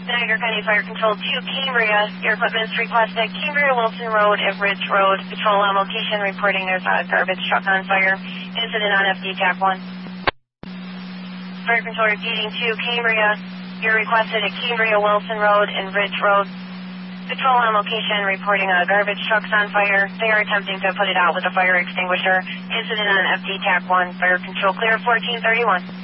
Niagara County Fire Control 2, Cambria. Your equipment's requested Cambria Wilson Road and Ridge Road. Patrol on location reporting there's a garbage truck on fire. Incident on FD TAC 1. Fire Control repeating 2, Cambria. You're requested at Cambria Wilson Road and Ridge Road. Patrol on location reporting a garbage truck's on fire. They are attempting to put it out with a fire extinguisher. Incident on FD TAC 1. Fire Control clear 1431.